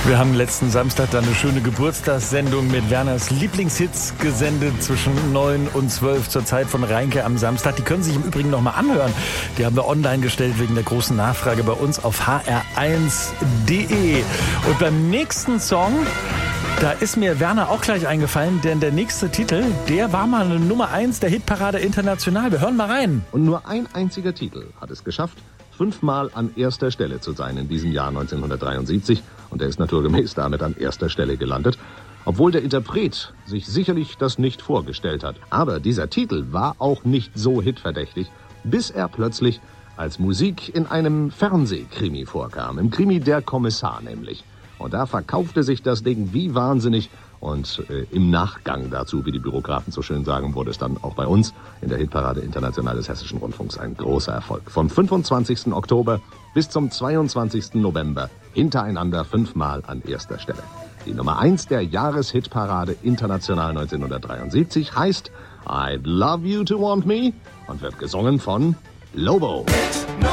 Wir haben letzten Samstag dann eine schöne Geburtstagssendung mit Werners Lieblingshits gesendet zwischen 9 und 12 zur Zeit von Reinke am Samstag. Die können sich im Übrigen nochmal anhören. Die haben wir online gestellt wegen der großen Nachfrage bei uns auf hr1.de. Und beim nächsten Song, da ist mir Werner auch gleich eingefallen, denn der nächste Titel, der war mal eine Nummer 1 der Hitparade international. Wir hören mal rein. Und nur ein einziger Titel hat es geschafft, 5-mal an erster Stelle zu sein in diesem Jahr 1973. Und er ist naturgemäß damit an erster Stelle gelandet, obwohl der Interpret sich sicherlich das nicht vorgestellt hat. Aber dieser Titel war auch nicht so hitverdächtig, bis er plötzlich als Musik in einem Fernsehkrimi vorkam. Im Krimi Der Kommissar nämlich. Und da verkaufte sich das Ding wie wahnsinnig. Und im Nachgang dazu, wie die Bürokraten so schön sagen, wurde es dann auch bei uns in der Hitparade International des Hessischen Rundfunks ein großer Erfolg. Vom 25. Oktober bis zum 22. November hintereinander 5-mal an erster Stelle. Die Nummer 1 der Jahreshitparade International 1973 heißt I'd Love You to Want Me und wird gesungen von Lobo.